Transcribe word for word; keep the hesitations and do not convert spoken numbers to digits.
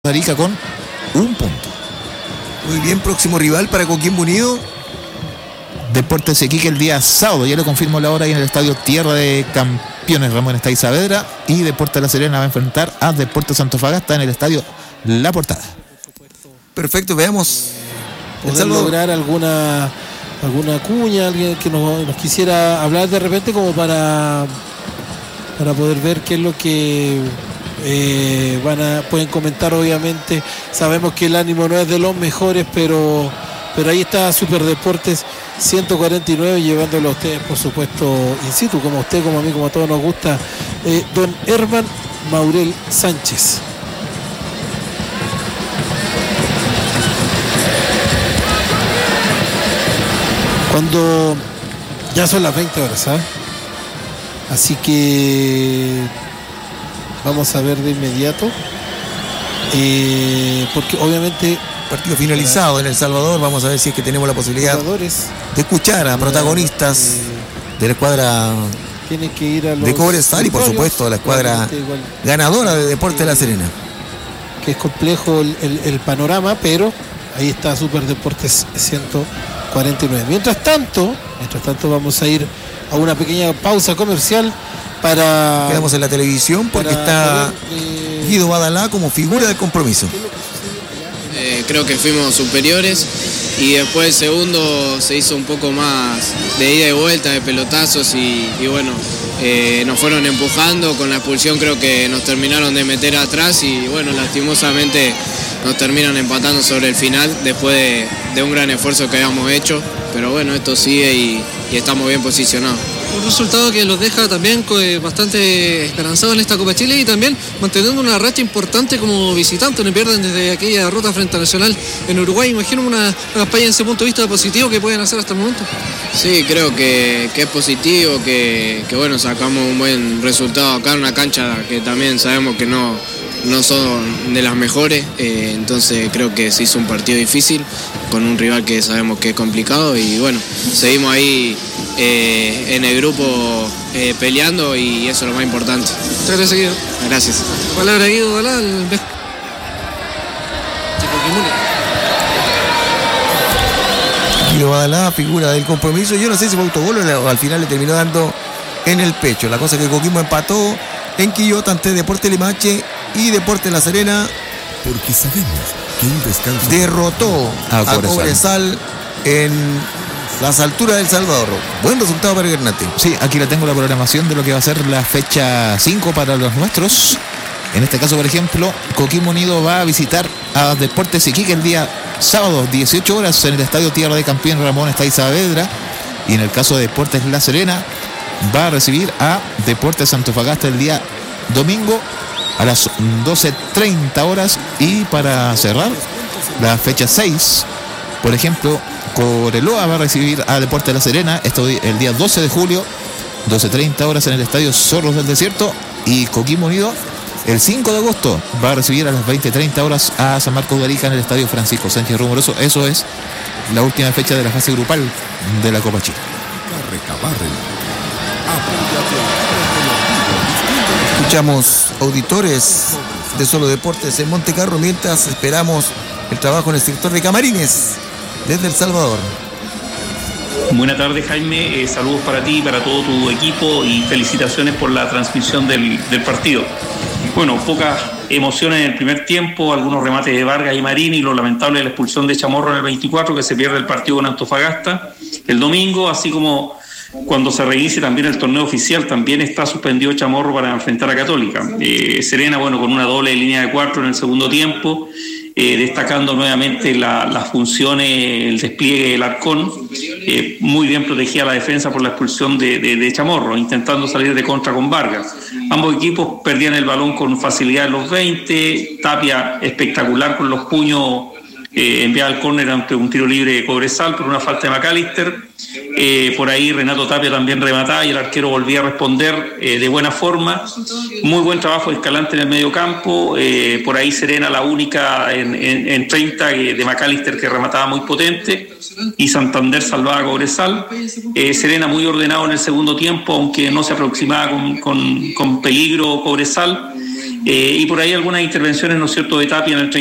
Arica con un punto. Muy bien, próximo rival para Coquimbo Unido. Deportes Iquique el día sábado, ya lo confirmo la hora, ahí en el estadio Tierra de Campeones Ramón Estay Saavedra. Y Deportes La Serena va a enfrentar a Deportes Antofagasta en el estadio La Portada. Perfecto, veamos. Poder lograr alguna alguna cuña, alguien que nos, nos quisiera hablar de repente como para para poder ver qué es lo que eh, van a pueden comentar. Obviamente sabemos que el ánimo no es de los mejores, pero pero ahí está Super Deportes ciento cuarenta y nueve llevándolo a ustedes, por supuesto, in situ, como a usted, como a mí, como a todos nos gusta, eh, don Herman Maurel Sánchez. Cuando ya son las veinte horas, ¿sabes? Así que vamos a ver de inmediato, eh, porque obviamente partido finalizado en El Salvador. Vamos a ver si es que tenemos la posibilidad de escuchar a protagonistas de la escuadra tiene que ir a los de Cobresal y por supuesto la escuadra ganadora de Deportes La Serena. Que es complejo el, el, el panorama, pero ahí está Super Deportes ciento cuarenta y nueve. Mientras tanto, mientras tanto vamos a ir a una pequeña pausa comercial para... Quedamos en la televisión porque está poder, eh... Guido Badalá como figura del compromiso. Eh, creo que fuimos superiores y después el segundo se hizo un poco más de ida y vuelta, de pelotazos y, y bueno, eh, nos fueron empujando. Con la expulsión creo que nos terminaron de meter atrás y bueno, lastimosamente nos terminan empatando sobre el final después de, de un gran esfuerzo que habíamos hecho, pero bueno, esto sigue y, y estamos bien posicionados. Un resultado que los deja también bastante esperanzados en esta Copa Chile y también manteniendo una racha importante como visitantes. No pierden desde aquella derrota frente a Nacional en Uruguay. Imagino una, una campaña en ese punto de vista positivo que pueden hacer hasta el momento. Sí, creo que, que es positivo, que, que bueno, sacamos un buen resultado acá en una cancha que también sabemos que no, no son de las mejores, eh, entonces creo que se hizo un partido difícil con un rival que sabemos que es complicado y bueno, seguimos ahí eh, en el grupo eh, peleando y eso es lo más importante. Muchas gracias, Guido. Gracias. Palabra Guido Dalal. Guido Badalá, figura del compromiso. Yo no sé si fue autogol o al final le terminó dando en el pecho. La cosa es que Coquimbo empató en Quillota ante Deportes Limache y Deportes La Serena, porque sabemos que un descanso derrotó a, a Cobresal en las alturas del Salvador. Buen resultado para Guernate. Sí, aquí la tengo la programación de lo que va a ser la fecha cinco para los nuestros. En este caso, por ejemplo, Coquimbo Unido va a visitar a Deportes Iquique el día sábado, dieciocho horas, en el estadio Tierra de Campeones Ramón Estay Saavedra. Y en el caso de Deportes La Serena, va a recibir a Deportes Antofagasta el día domingo a las doce treinta horas. Y para cerrar la fecha seis, por ejemplo, Cobreloa va a recibir a Deportes La Serena esto el día doce de julio, doce treinta horas en el estadio Zorros del Desierto. Y Coquimbo Unido el cinco de agosto va a recibir a las veinte treinta horas a San Marcos de Arica en el estadio Francisco Sánchez Rumoroso. Eso es la última fecha de la fase grupal de la Copa Chile. Escuchamos auditores de Solo Deportes en Montecarlo mientras esperamos el trabajo en el sector de camarines desde El Salvador. Buenas tardes, Jaime, eh, saludos para ti y para todo tu equipo y felicitaciones por la transmisión del, del partido. Bueno, pocas emociones en el primer tiempo, algunos remates de Vargas y Marín y lo lamentable de la expulsión de Chamorro en el veinticuatro, que se pierde el partido con Antofagasta el domingo, así como cuando se reinicie también el torneo oficial, también está suspendido Chamorro para enfrentar a Católica. Eh, Serena, bueno, con una doble línea de cuatro en el segundo tiempo, eh, destacando nuevamente la, las funciones, el despliegue del Arcón, eh, muy bien protegida la defensa por la expulsión de, de, de Chamorro, intentando salir de contra con Vargas. Ambos equipos perdían el balón con facilidad en los veinte, Tapia espectacular con los puños, Eh, enviaba al córner ante un tiro libre de Cobresal por una falta de McAllister. Eh, por ahí Renato Tapia también remataba y el arquero volvía a responder eh, de buena forma. Muy buen trabajo de Escalante en el medio campo. Eh, por ahí Serena la única en, en, en treinta eh, de McAllister que remataba muy potente y Santander salvaba a Cobresal. Eh, Serena muy ordenado en el segundo tiempo, aunque no se aproximaba con, con, con peligro Cobresal. Eh, y por ahí algunas intervenciones, ¿no es cierto?, de Tapia en el